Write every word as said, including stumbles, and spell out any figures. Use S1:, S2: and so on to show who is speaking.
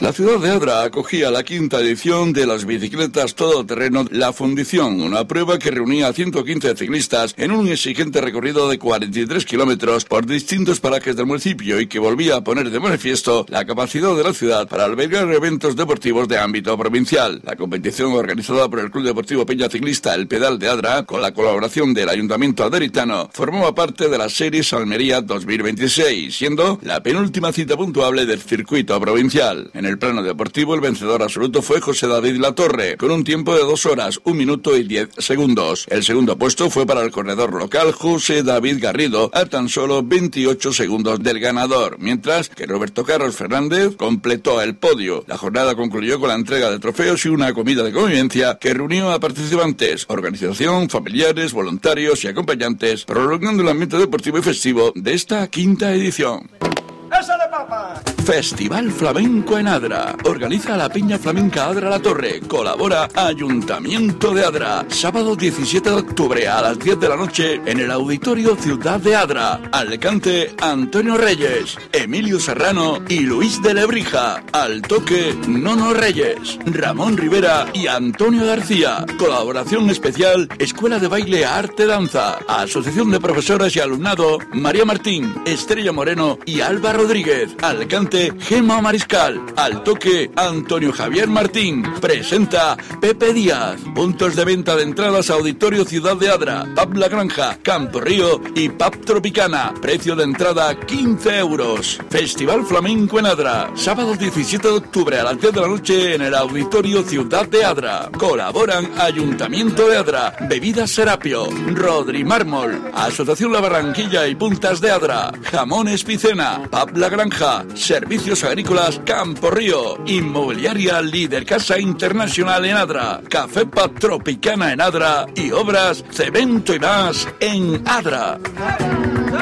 S1: La ciudad de Adra acogía la quinta edición de las bicicletas todoterreno La Fundición, una prueba que reunía a ciento quince ciclistas en un exigente recorrido de cuarenta y tres kilómetros por distintos parajes del municipio y que volvía a poner de manifiesto la capacidad de la ciudad para albergar eventos deportivos de ámbito provincial. La competición, organizada por el Club Deportivo Peña Ciclista El Pedal de Adra, con la colaboración del Ayuntamiento aderitano, formaba parte de la serie Almería dos mil veintiséis, siendo la penúltima cita puntuable del circuito provincial. En el plano deportivo, el vencedor absoluto fue José David Latorre, con un tiempo de dos horas, un minuto y diez segundos. El segundo puesto fue para el corredor local José David Garrido, a tan solo veintiocho segundos del ganador, mientras que Roberto Carlos Fernández completó el podio. La jornada concluyó con la entrega de trofeos y una comida de convivencia que reunió a participantes, organización, familiares, voluntarios y acompañantes, prolongando el ambiente deportivo y festivo de esta quinta edición. Festival Flamenco en Adra. Organiza la Peña Flamenca Adra La Torre. Colabora Ayuntamiento de Adra. Sábado diecisiete de octubre a las diez de la noche en el Auditorio Ciudad de Adra. Alicante, Antonio Reyes, Emilio Serrano y Luis de Lebrija. Al toque, Nono Reyes, Ramón Rivera y Antonio García. Colaboración especial, Escuela de Baile Arte Danza. Asociación de Profesoras y Alumnado, María Martín, Estrella Moreno y Alba Rodríguez. Alicante, Gema Mariscal. Al toque, Antonio Javier Martín. Presenta Pepe Díaz. Puntos de venta de entradas a Auditorio Ciudad de Adra, Pub La Granja, Campo Río y Pub Tropicana. Precio de entrada quince euros. Festival Flamenco en Adra. Sábado diecisiete de octubre a las diez de la noche en el Auditorio Ciudad de Adra. Colaboran Ayuntamiento de Adra, Bebidas Serapio, Rodri Mármol, Asociación La Barranquilla y Puntas de Adra, Jamones Picena, Pub La Granja, Servicios Agrícolas Campo Río, Inmobiliaria Líder Casa Internacional en Adra, Café Pub Tropicana en Adra y Obras Cemento y Más en Adra.